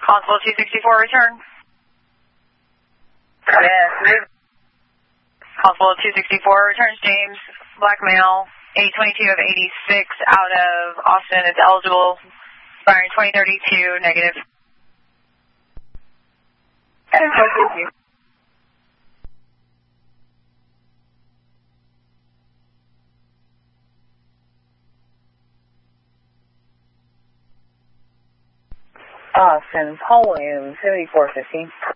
Constable 264, return. Yes. Constable 264, returns James, black male, 822 of 86, out of Austin, is eligible, expiring 2032, negative. Thank you. Austin, Paul Williams, 7415.